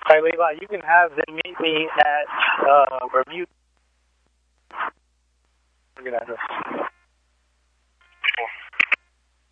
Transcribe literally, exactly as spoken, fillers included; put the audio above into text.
Hey, Levi, you can have them meet me at uh, Bermuda. Good address.